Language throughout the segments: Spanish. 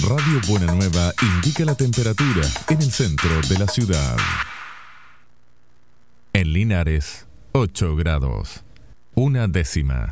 Radio Buena Nueva indica la temperatura en el centro de la ciudad. En Linares, 8 grados. 1/10.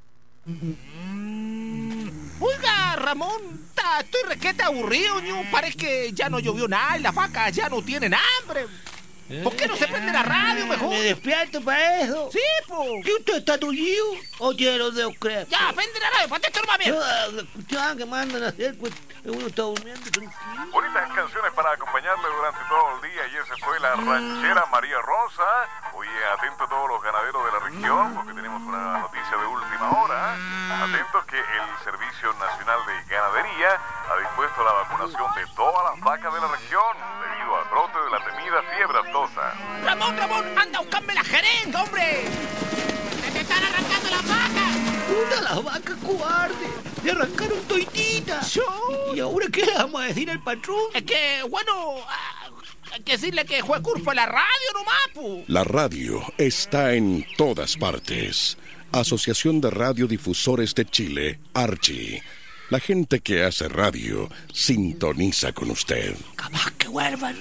Oiga, Ramón, estoy requete aburrido, ño. Parece que ya no llovió nada y las vacas ya no tienen hambre. ¿Por qué no se prende la radio mejor? Me despierto para eso. Sí, po. ¿Qué usted está tullido? ¿O tiene los dedos crepes? Ya, prende la radio, ponte esto nomás bien. Escuchaban que mandan a hacer, pues uno está durmiendo tranquilo. Bonitas canciones para acompañarle durante todo el día, y esa fue la ranchera María Rosa. Oye, atento a todos los ganaderos de la región, porque tenemos una noticia de última hora. Atentos que el Servicio Nacional de Ganadería ha dispuesto la vacunación de todas las vacas de la región debido al brote de la temida fiebre aftosa. Ramón, anda a buscarme la jeringa, hombre. ¡Se te están arrancando las vacas! ¡Una las vacas cobarde! ¡Le arrancaron toititas! ¿Y ahora qué le vamos a decir al patrón? Es que, bueno, hay que decirle que fue culpa de la radio nomás, po. La radio está en todas partes. Asociación de Radiodifusores de Chile, Archi. La gente que hace radio sintoniza con usted. ¡Capaz que vuelvan!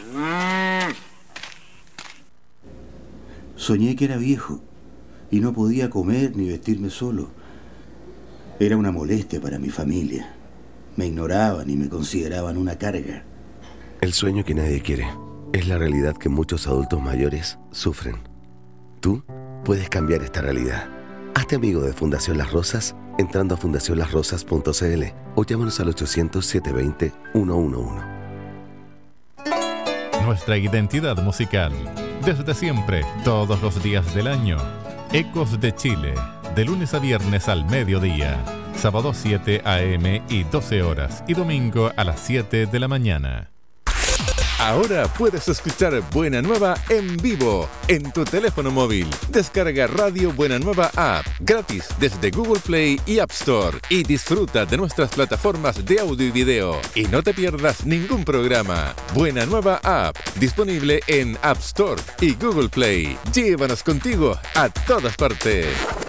Soñé que era viejo y no podía comer ni vestirme solo. Era una molestia para mi familia. Me ignoraban y me consideraban una carga. El sueño que nadie quiere es la realidad que muchos adultos mayores sufren. Tú puedes cambiar esta realidad. Hazte amigo de Fundación Las Rosas entrando a fundacionlasrosas.cl o llámanos al 800-720-111. Nuestra identidad musical, desde siempre, todos los días del año. Ecos de Chile, de lunes a viernes al mediodía, sábado 7 a.m. y 12 horas, y domingo a las 7 de la mañana. Ahora puedes escuchar Buena Nueva en vivo en tu teléfono móvil. Descarga Radio Buena Nueva App gratis desde Google Play y App Store y disfruta de nuestras plataformas de audio y video. Y no te pierdas ningún programa. Buena Nueva App, disponible en App Store y Google Play. Llévanos contigo a todas partes.